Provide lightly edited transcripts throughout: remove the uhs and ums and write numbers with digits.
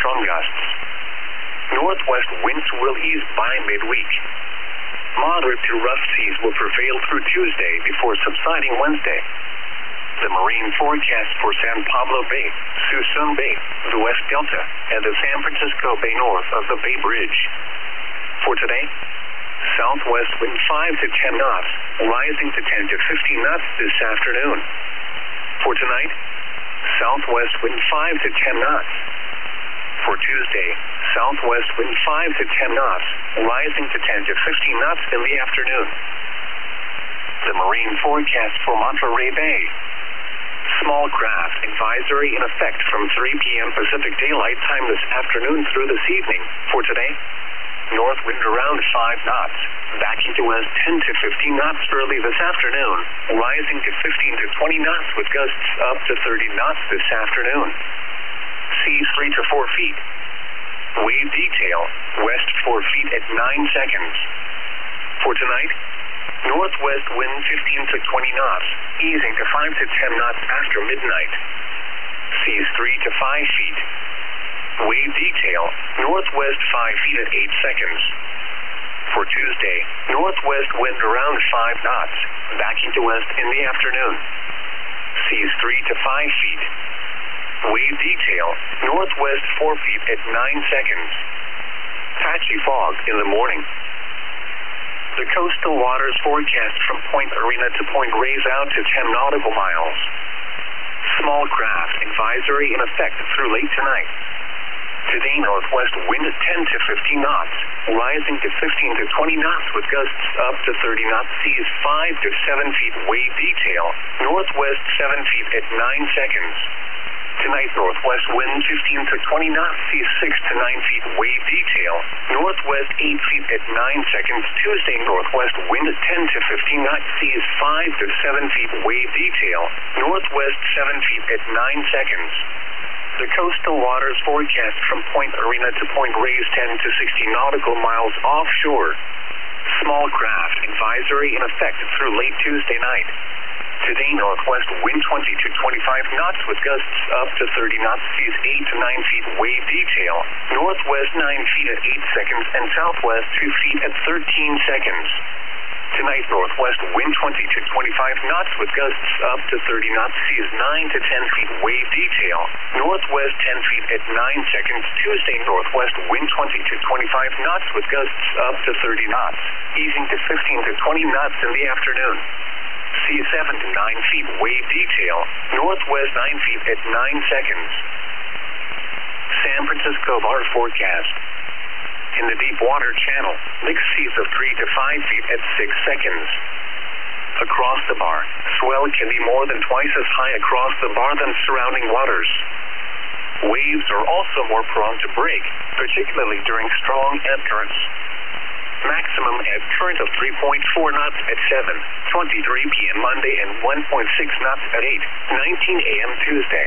strong gusts. Northwest winds will ease by midweek. Moderate to rough seas will prevail through Tuesday before subsiding Wednesday. The marine forecast for San Pablo Bay, Suisun Bay, the West Delta, and the San Francisco Bay north of the Bay Bridge. For today, southwest wind 5 to 10 knots, rising to 10 to 15 knots this afternoon. For tonight, southwest wind 5 to 10 knots. For Tuesday, southwest wind 5 to 10 knots, rising to 10 to 15 knots in the afternoon. The marine forecast for Monterey Bay. Small craft advisory in effect from 3 p.m. Pacific Daylight Time this afternoon through this evening. For today, north wind around 5 knots, backing to west 10 to 15 knots early this afternoon, rising to 15 to 20 knots with gusts up to 30 knots this afternoon. Seas 3 to 4 feet. Wave detail, west 4 feet at 9 seconds. For tonight, northwest wind 15 to 20 knots, easing to 5 to 10 knots after midnight. Seas 3 to 5 feet. Wave detail, northwest 5 feet at 8 seconds. For Tuesday, northwest wind around 5 knots, backing to west in the afternoon. Seas 3 to 5 feet. Wave detail, northwest 4 feet at 9 seconds. Patchy fog in the morning. The coastal waters forecast from Point Arena to Point Reyes out to 10 nautical miles. Small craft advisory in effect through late tonight. Today, northwest wind 10 to 15 knots, rising to 15 to 20 knots with gusts up to 30 knots. Seas 5 to 7 feet. Wave detail, northwest 7 feet at 9 seconds. Tonight, northwest wind 15 to 20 knots, seas 6 to 9 feet. Wave detail, northwest 8 feet at 9 seconds. Tuesday, northwest wind 10 to 15 knots, seas 5 to 7 feet. Wave detail, northwest 7 feet at 9 seconds. The coastal waters forecast from Point Arena to Point Reyes 10 to 60 nautical miles offshore. Small craft advisory in effect through late Tuesday night. Today, northwest wind 20 to 25 knots with gusts up to 30 knots, seas 8 to 9 feet. Wave detail, northwest 9 feet at 8 seconds and southwest 2 feet at 13 seconds. Tonight, northwest wind 20 to 25 knots with gusts up to 30 knots, seas 9 to 10 feet. Wave detail, northwest 10 feet at 9 seconds. Tuesday, northwest wind 20 to 25 knots with gusts up to 30 knots, easing to 15 to 20 knots in the afternoon. Seas 7 to 9 feet. Wave detail, northwest 9 feet at 9 seconds. San Francisco bar forecast. In the deep water channel, mixed seas of 3 to 5 feet at 6 seconds. Across the bar, swell can be more than twice as high across the bar than surrounding waters. Waves are also more prone to break, particularly during strong ebb currents. Maximum ebb current of 3.4 knots at 7:23 p.m. Monday and 1.6 knots at 8:19 a.m. Tuesday.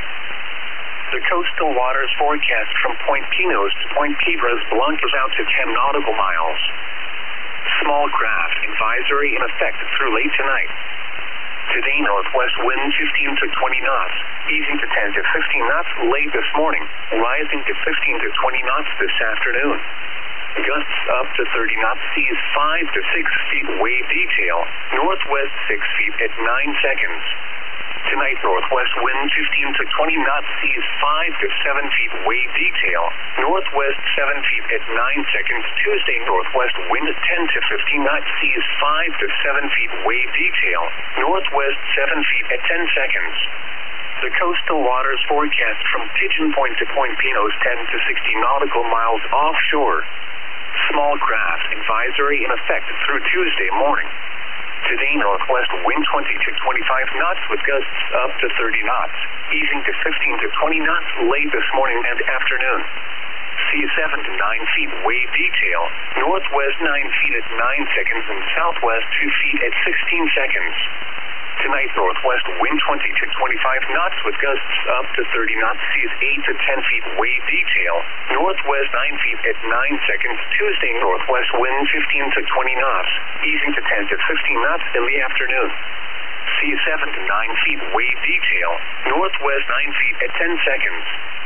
The coastal waters forecast from Point Pinos to Point Piedras Blancas out to 10 nautical miles. Small craft advisory in effect through late tonight. Today, northwest wind 15 to 20 knots, easing to 10 to 15 knots late this morning, rising to 15 to 20 knots this afternoon. Gusts up to 30 knots, seas 5 to 6 feet. Wave detail, northwest 6 feet at 9 seconds. Tonight, northwest wind 15 to 20 knots, seas 5 to 7 feet. Wave detail, northwest 7 feet at 9 seconds. Tuesday, northwest wind 10 to 15 knots, seas 5 to 7 feet. Wave detail, northwest 7 feet at 10 seconds. The coastal waters forecast from Pigeon Point to Point Pinos 10 to 60 nautical miles offshore. Small craft advisory in effect through Tuesday morning. Today, northwest wind 20 to 25 knots with gusts up to 30 knots, easing to 15 to 20 knots late this morning and afternoon. Seas 7 to 9 feet. Wave detail, northwest 9 feet at 9 seconds and southwest 2 feet at 16 seconds. Tonight, northwest wind 20 to 25 knots with gusts up to 30 knots, seas 8 to 10 feet. Wave detail, northwest 9 feet at 9 seconds. Tuesday, northwest wind 15 to 20 knots, easing to 10 to 15 knots in the afternoon. Seas 7 to 9 feet. Wave detail, northwest 9 feet at 10 seconds.